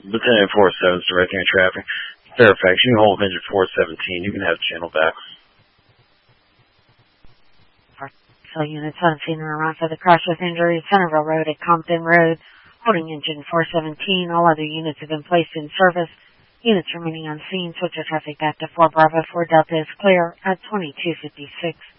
Lieutenant 47 is directing your traffic. Fairfax, you can hold engine 417. You can have the channel back. So units on scene and around for the crash with injuries, Centerville Road at Compton Road, holding engine 417. All other units have been placed in service. Units remaining on scene, switch your traffic back to 4 Bravo 4 Delta is clear at 2256.